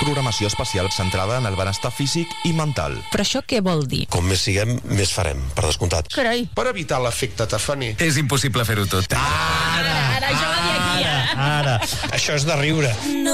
programació especial centrada en el benestar físic i mental. Però això què vol dir? Com més siguem, més farem, per descomptat. Carai. Per evitar l'efecte tafaner. És impossible fer-ho tot. Ara, això va dir aquí, Ara. Això és de riure.